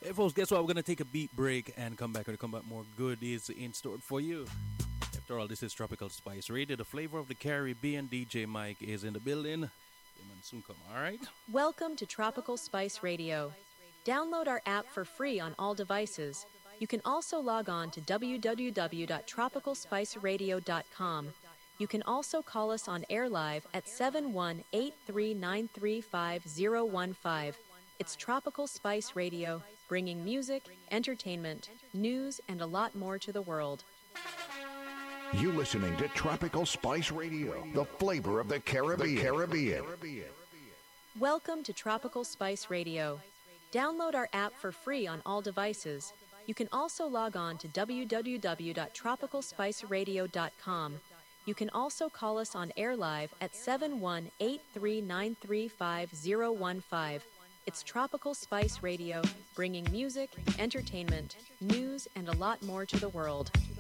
Hey, folks, guess what? We're going to take a beat break and come back. When we come back, more goodies in store for you. After all, this is Tropical Spice Radio, the flavor of the Caribbean. DJ Mike is in the building. Him and soon come, all right? Welcome to Tropical Spice Radio. Download our app for free on all devices. You can also log on to www.tropicalspiceradio.com. You can also call us on air live at 718-393-5015. It's Tropical Spice Radio, bringing music, entertainment, news, and a lot more to the world. You listening to Tropical Spice Radio, the flavor of the Caribbean. Welcome to Tropical Spice Radio. Download our app for free on all devices. You can also log on to www.tropicalspiceradio.com. You can also call us on air live at 718-393-5015. It's Tropical Spice Radio, bringing music, entertainment, news, and a lot more to the world.